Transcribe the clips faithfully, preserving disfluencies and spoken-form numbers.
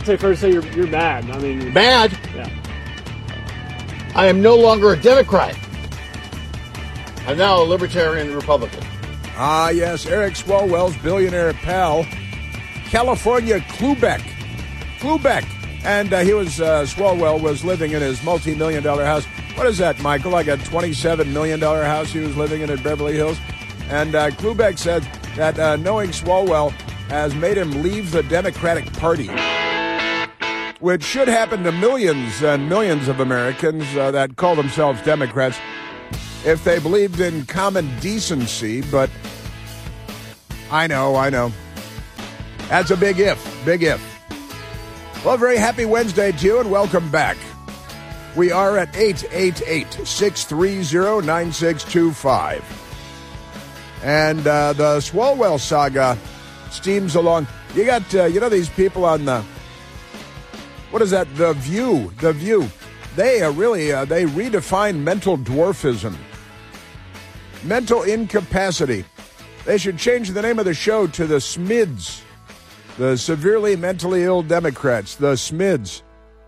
say first say you're you're mad. I mean, mad. Yeah. I am no longer a Democrat. I'm now a Libertarian Republican. Ah, yes, Eric Swalwell's billionaire pal, California Klubeck. Klubeck. And uh, he was, uh, Swalwell was living in his multi-million dollar house. What is that, Michael? Like a twenty-seven million dollars house he was living in at Beverly Hills? And uh, Klubeck said that uh, knowing Swalwell has made him leave the Democratic Party, which should happen to millions and millions of Americans uh, that call themselves Democrats if they believed in common decency. But I know, I know. That's a big if, big if. Well, very happy Wednesday to you, and welcome back. We are at eight eight eight, six three zero, nine six two five. And uh, the Swalwell saga steams along. You got, uh, you know, these people on the, what is that, The View, The View. They uh, really, uh, they redefine mental dwarfism. Mental incapacity. They should change the name of the show to the Smids. The Severely Mentally Ill Democrats, the Smids.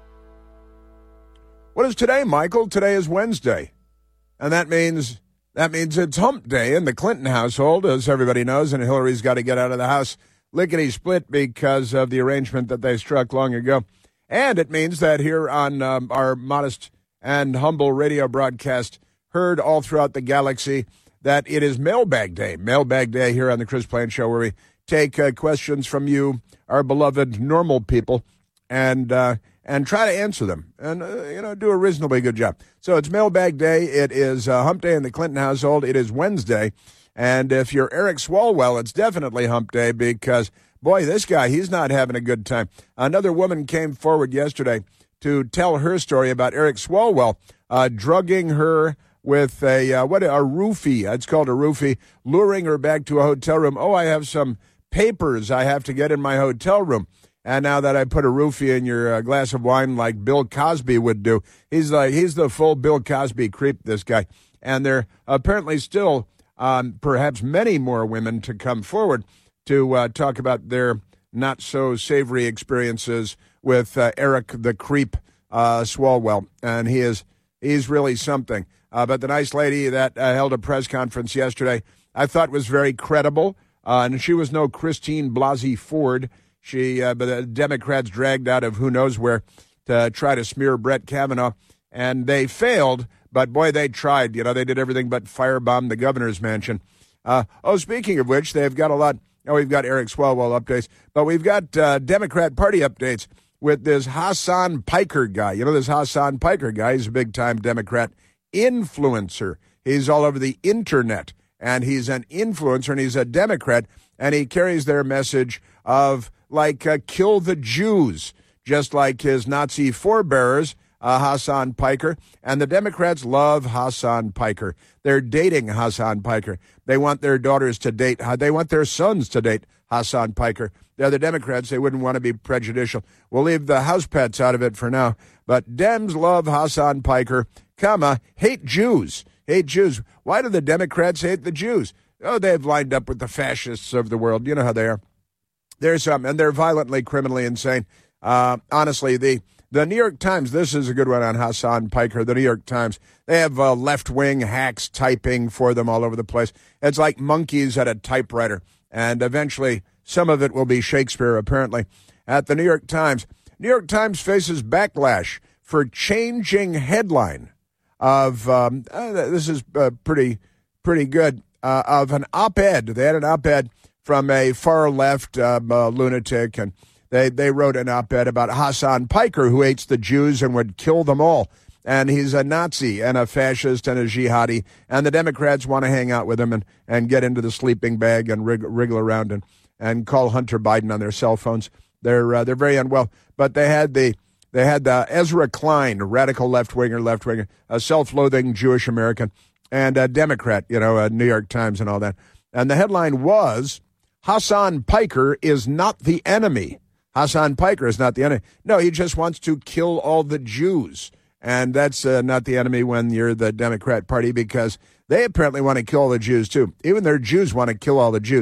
What is today, Michael? Today is Wednesday. And that means that means it's hump day in the Clinton household, as everybody knows, and Hillary's got to get out of the house lickety-split because of the arrangement that they struck long ago. And it means that here on um, our modest and humble radio broadcast, heard all throughout the galaxy, that it is Mailbag Day. Mailbag Day here on the Chris Plante Show, where we take uh, questions from you, our beloved normal people, and uh, and try to answer them, and uh, you know, do a reasonably good job. So it's Mailbag Day. It is uh, Hump Day in the Clinton household. It is Wednesday, and if you're Eric Swalwell, it's definitely Hump Day because, boy, this guy, he's not having a good time. Another woman came forward yesterday to tell her story about Eric Swalwell uh, drugging her with a uh, what a roofie. It's called a roofie, luring her back to a hotel room. Oh, I have some papers I have to get in my hotel room. And now that I put a roofie in your uh, glass of wine like Bill Cosby would do, he's like he's the full Bill Cosby creep, this guy. And there are apparently still um, perhaps many more women to come forward to uh, talk about their not-so-savory experiences with uh, Eric the Creep uh, Swalwell. And he is he's really something. Uh, but the nice lady that uh, held a press conference yesterday, I thought was very credible. Uh, and she was no Christine Blasey Ford. She, uh, but the Democrats dragged out of who knows where to try to smear Brett Kavanaugh, and they failed. But boy, they tried. You know, they did everything but firebomb the governor's mansion. Uh, oh, speaking of which, they've got a lot. Oh, we've got Eric Swalwell updates, but we've got uh, Democrat Party updates with this Hassan Piker guy. You know, this Hassan Piker guy. He's a big-time Democrat influencer. He's all over the internet, and he's an influencer, and he's a Democrat, and he carries their message of, like, uh, kill the Jews, just like his Nazi forebearers, uh, Hassan Piker. And the Democrats love Hassan Piker. They're dating Hassan Piker. They want their daughters to date, they want their sons to date Hassan Piker. The other Democrats, they wouldn't want to be prejudicial. We'll leave the house pets out of it for now. But Dems love Hassan Piker, comma, hate Jews. Hate Jews. Why do the Democrats hate the Jews? Oh, they've lined up with the fascists of the world. You know how they are. There's some, and they're violently, criminally insane. Uh, honestly, the, the New York Times, this is a good one on Hassan Piker, the New York Times. They have uh, left-wing hacks typing for them all over the place. It's like monkeys at a typewriter. And eventually, some of it will be Shakespeare, apparently. At the New York Times, New York Times faces backlash for changing headline of, um, uh, this is uh, pretty, pretty good, uh, of an op-ed. They had an op-ed from a far-left um, uh, lunatic, and they, they wrote an op-ed about Hassan Piker, who hates the Jews and would kill them all. And he's a Nazi and a fascist and a jihadi, and the Democrats want to hang out with him and, and get into the sleeping bag and wriggle, wriggle around and, and call Hunter Biden on their cell phones. They're uh, they're very unwell. But they had the they had the Ezra Klein, a radical left-winger, left-winger, a self-loathing Jewish American, and a Democrat, you know, a New York Times and all that. And the headline was, Hassan Piker is not the enemy. Hassan Piker is not the enemy. No, he just wants to kill all the Jews. And that's uh, not the enemy when you're the Democrat Party, because they apparently want to kill all the Jews, too. Even their Jews want to kill all the Jews.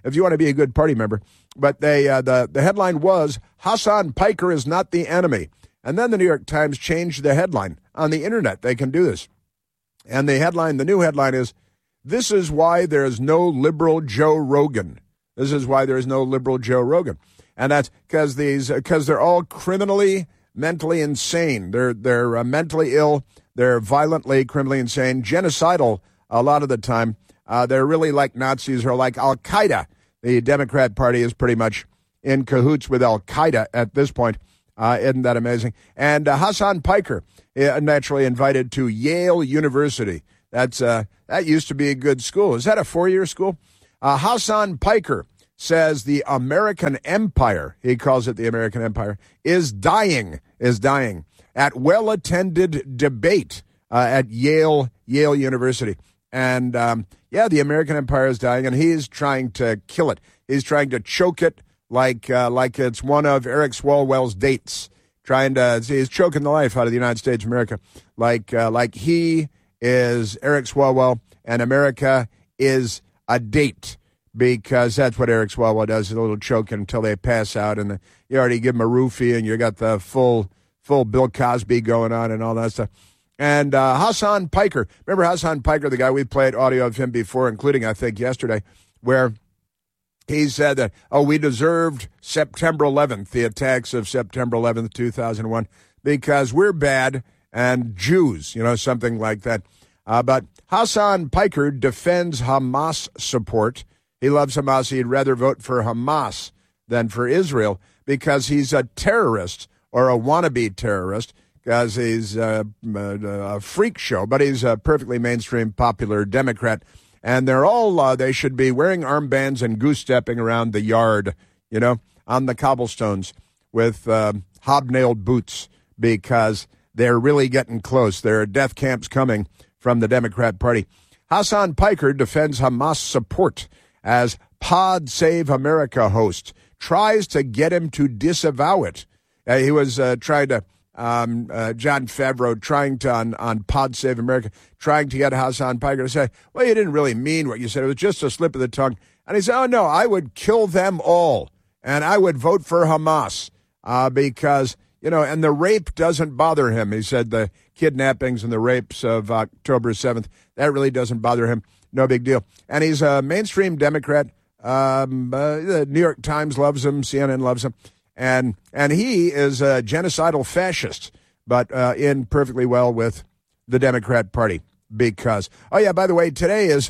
if you want to be a good party member. But they uh, the, the headline was, Hasan Piker is not the enemy. And then the New York Times changed the headline. On the internet, they can do this. And the headline, the new headline is, this is why there is no liberal Joe Rogan. This is why there is no liberal Joe Rogan. And that's because these, because they're all criminally, mentally insane. They're, they're uh, mentally ill. They're violently, criminally insane, genocidal a lot of the time. Uh, they're really like Nazis or like Al-Qaeda. The Democrat Party is pretty much in cahoots with Al-Qaeda at this point. Uh, isn't that amazing? And uh, Hasan Piker, uh, naturally invited to Yale University. That's uh, that used to be a good school. Is that a four-year school? Uh, Hasan Piker says the American empire, he calls it the American empire, is dying, is dying at well-attended debate uh, at Yale, Yale University. And, um, yeah, the American empire is dying, and he's trying to kill it. He's trying to choke it like uh, like it's one of Eric Swalwell's dates, trying to, he's choking the life out of the United States of America, like, uh, like he is Eric Swalwell, and America is a date, because that's what Eric Swalwell does, a little choke until they pass out, and the, you already give them a roofie, and you got the full full Bill Cosby going on and all that stuff. And uh, Hasan Piker, remember Hasan Piker, the guy, we played audio of him before, including, I think, yesterday, where he said that, oh, we deserved September eleventh, the attacks of September eleventh, two thousand one, because we're bad and Jews, you know, something like that. Uh, but Hasan Piker defends Hamas support. He loves Hamas. He'd rather vote for Hamas than for Israel because he's a terrorist or a wannabe terrorist, because he's uh, a freak show, but he's a perfectly mainstream, popular Democrat. And they're all, uh, they should be wearing armbands and goose-stepping around the yard, you know, on the cobblestones with uh, hobnailed boots, because they're really getting close. There are death camps coming from the Democrat Party. Hasan Piker defends Hamas support as Pod Save America host tries to get him to disavow it. Uh, he was uh, trying to, um, uh, Jon Favreau trying to, on, on Pod Save America, trying to get Hasan Piker to say, well, you didn't really mean what you said. It was just a slip of the tongue. And he said, oh, no, I would kill them all, and I would vote for Hamas uh, because, you know, and the rape doesn't bother him. He said the kidnappings and the rapes of October seventh, that really doesn't bother him. No big deal. And he's a mainstream Democrat. Um, uh, the New York Times loves him. C N N loves him. And and he is a genocidal fascist, but uh, in perfectly well with the Democrat Party because, oh, yeah, by the way, today is,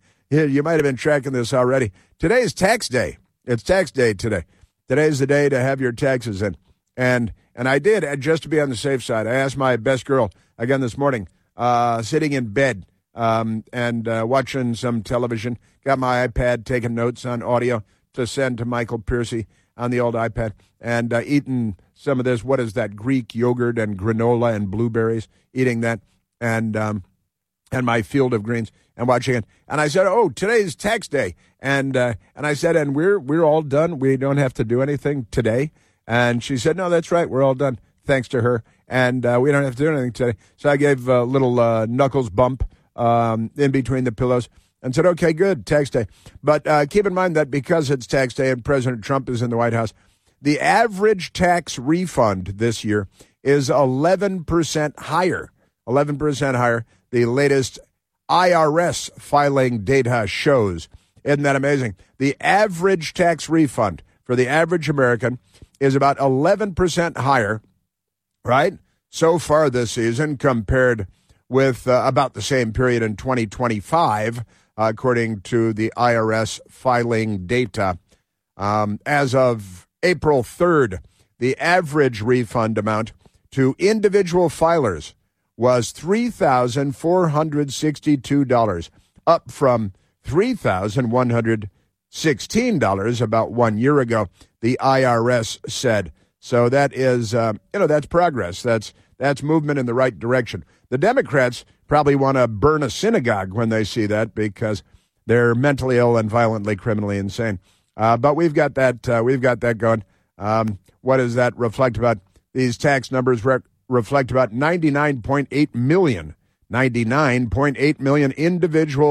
you might have been tracking this already. Today is tax day. It's tax day today. Today's the day to have your taxes in. And and I did, just to be on the safe side, I asked my best girl again this morning, uh, sitting in bed um, and uh, watching some television, got my iPad, taking notes on audio to send to Michael Piercy on the old iPad, and uh, eating some of this, what is that, Greek yogurt and granola and blueberries, eating that, and um, and my field of greens, and watching it. And I said, oh, today's tax day. And uh, and I said, and we're we're all done. We don't have to do anything today. And she said, no, that's right. We're all done, thanks to her. And uh, we don't have to do anything today. So I gave a little uh, knuckles bump um, in between the pillows and said, okay, good, tax day. But uh, keep in mind that because it's tax day and President Trump is in the White House, the average tax refund this year is eleven percent higher, eleven percent higher. The latest I R S filing data shows. Isn't that amazing? The average tax refund for the average American is about eleven percent higher, right, so far this season compared with uh, about the same period in twenty twenty-five, uh, according to the I R S filing data. Um, as of April third, the average refund amount to individual filers was three thousand four hundred sixty-two dollars, up from three thousand one hundred sixteen dollars about one year ago, the I R S said. So that is, uh, you know, that's progress. That's that's movement in the right direction. The Democrats probably want to burn a synagogue when they see that because they're mentally ill and violently, criminally insane. Uh, but we've got that. Uh, we've got that going. Um, what does that reflect about? These tax numbers re- reflect about ninety-nine point eight million, ninety-nine point eight million individual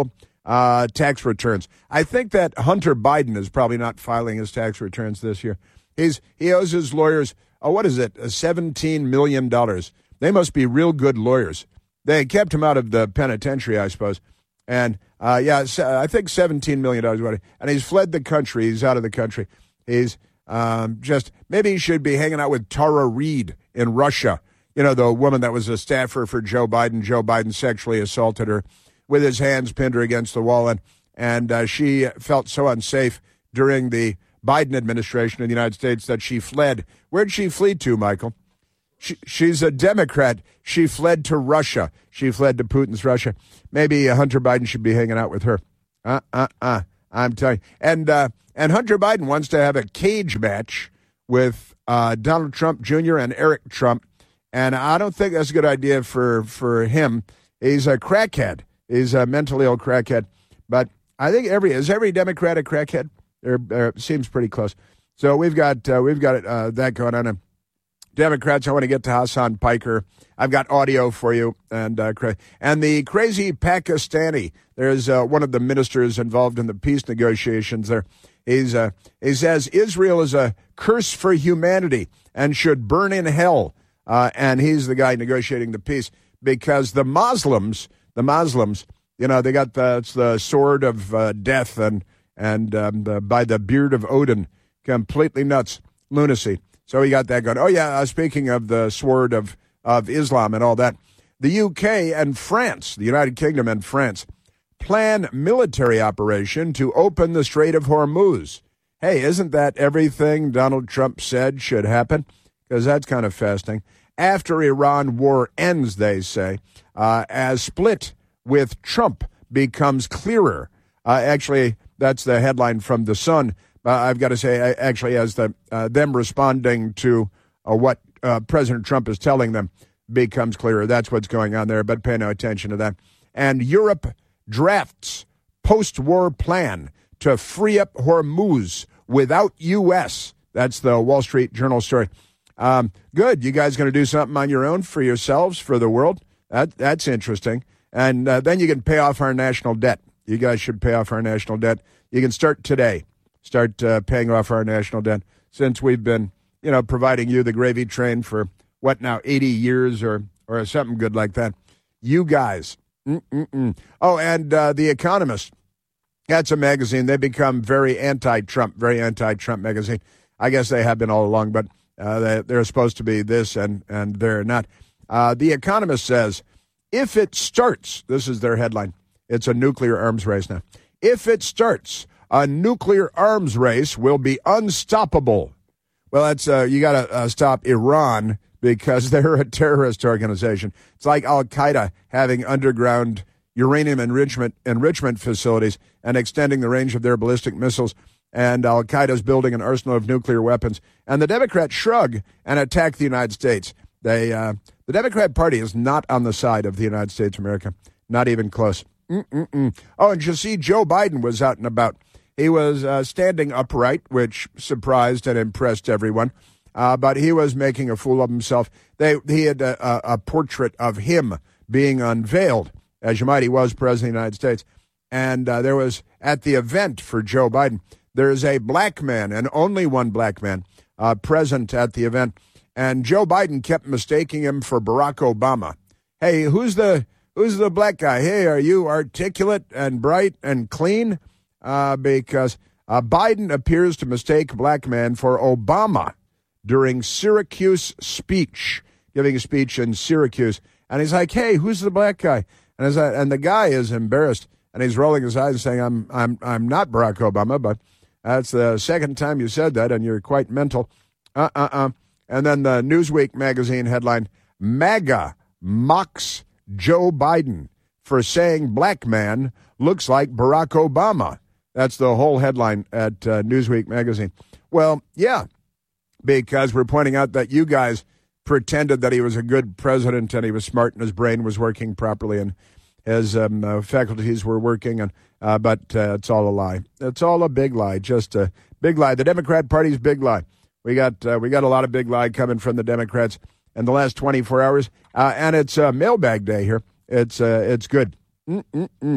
uh, tax returns. I think that Hunter Biden is probably not filing his tax returns this year. He's he owes his lawyers, oh, what is it, seventeen million dollars. They must be real good lawyers. They kept him out of the penitentiary, I suppose. And, uh, yeah, I think seventeen million dollars. And he's fled the country. He's out of the country. He's um, just, maybe he should be hanging out with Tara Reid in Russia. You know, the woman that was a staffer for Joe Biden. Joe Biden sexually assaulted her with his hands, pinned her against the wall. And, and uh, she felt so unsafe during the Biden administration in the United States that she fled. Where'd she flee to, Michael? She, she's a Democrat. She fled to Russia. She fled to Putin's Russia. Maybe uh, Hunter Biden should be hanging out with her. Uh, uh, uh. I'm telling you. And, uh, and Hunter Biden wants to have a cage match with uh, Donald Trump Junior and Eric Trump. And I don't think that's a good idea for, for him. He's a crackhead. He's a mentally ill crackhead. But I think every is every Democrat a crackhead? They're, they're, seems pretty close. So we've got uh, we've got uh, that going on. And Democrats, I want to get to Hassan Piker. I've got audio for you. And uh, and the crazy Pakistani. There's uh, one of the ministers involved in the peace negotiations there. He's, uh, he says Israel is a curse for humanity and should burn in hell. Uh, and he's the guy negotiating the peace because the Muslims, the Muslims, you know, they got the, it's the sword of uh, death and and um, the, by the beard of Odin, completely nuts, lunacy. So he got that going. Oh, yeah, uh, speaking of the sword of, of Islam and all that, the U K and France, the United Kingdom and France, plan military operation to open the Strait of Hormuz. Hey, isn't that everything Donald Trump said should happen? Because that's kind of fascinating. After Iran war ends, they say, uh, as split with Trump becomes clearer. Uh, actually, that's the headline from The Sun. Uh, I've got to say, actually, as the uh, them responding to uh, what uh, President Trump is telling them becomes clearer. That's what's going on there, but pay no attention to that. And Europe drafts post-war plan to free up Hormuz without U S. That's the Wall Street Journal story. Um, good. You guys going to do something on your own for yourselves, for the world? That, that's interesting. And uh, then you can pay off our national debt. You guys should pay off our national debt. You can start today. Start uh, paying off our national debt since we've been, you know, providing you the gravy train for, what now, eighty years or, or something good like that. You guys. Mm-mm-mm. Oh, and uh, The Economist. That's a magazine. They become very anti-Trump, very anti-Trump magazine. I guess they have been all along, but uh, they, they're supposed to be this, and, and they're not. Uh, the Economist says, if it starts, this is their headline, it's a nuclear arms race now. If it starts, a nuclear arms race will be unstoppable. Well, that's uh, you got to uh, stop Iran because they're a terrorist organization. It's like Al-Qaeda having underground uranium enrichment enrichment facilities and extending the range of their ballistic missiles. And Al-Qaeda's building an arsenal of nuclear weapons. And the Democrats shrug and attack the United States. They, uh, the Democrat Party is not on the side of the United States of America. Not even close. Mm-mm-mm. Oh, and you see, Joe Biden was out and about. He was uh, standing upright, which surprised and impressed everyone. Uh, but he was making a fool of himself. They, he had a, a portrait of him being unveiled. As you might, he was president of the United States. And uh, there was, at the event for Joe Biden, there's a black man, and only one black man, uh, present at the event. And Joe Biden kept mistaking him for Barack Obama. Hey, who's the who's the black guy? Hey, are you articulate and bright and clean? Uh, because uh, Biden appears to mistake black man for Obama during Syracuse speech, giving a speech in Syracuse. And he's like, hey, who's the black guy? And, as I, and the guy is embarrassed, and he's rolling his eyes and saying, I'm, I'm, I'm not Barack Obama, but that's the second time you said that, and you're quite mental. Uh-uh-uh. And then the Newsweek magazine headline, MAGA mocks Joe Biden for saying black man looks like Barack Obama. That's the whole headline at uh, Newsweek magazine. Well, yeah, because we're pointing out that you guys pretended that he was a good president and he was smart and his brain was working properly and his um, uh, faculties were working, and uh, but uh, it's all a lie. It's all a big lie, just a big lie. The Democrat Party's big lie. We got uh, we got a lot of big lie coming from the Democrats in the last twenty-four hours, uh, and it's uh, mailbag day here. It's uh, it's good. Mm-mm-mm.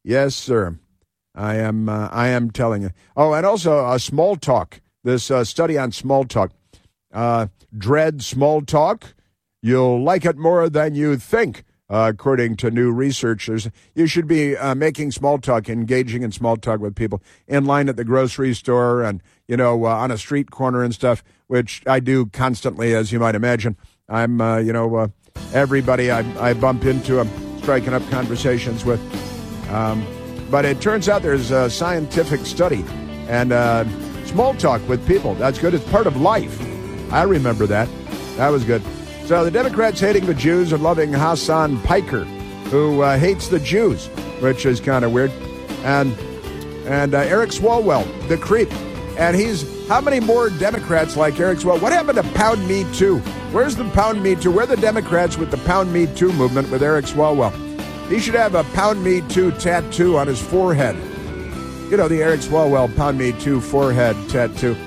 Yes, sir. I am. Uh, I am telling you. Oh, and also uh, small talk. This uh, study on small talk. Uh, dread small talk. You'll like it more than you think, uh, according to new researchers. You should be uh, making small talk, engaging in small talk with people in line at the grocery store and, you know, uh, on a street corner and stuff, which I do constantly, as you might imagine. I'm, uh, you know, uh, everybody I, I bump into, I'm striking up conversations with. Um, but it turns out there's a scientific study and uh, small talk with people. That's good. It's part of life. I remember that. That was good. So the Democrats hating the Jews and loving Hassan Piker, who uh, hates the Jews, which is kind of weird. And and uh, Eric Swalwell, the creep. And he's, how many more Democrats like Eric Swalwell? What happened to Pound Me Too? Where's the Pound Me Too? Where are the Democrats with the Pound Me Too movement with Eric Swalwell? He should have a Pound Me Too tattoo on his forehead. You know, the Eric Swalwell Pound Me Too forehead tattoo.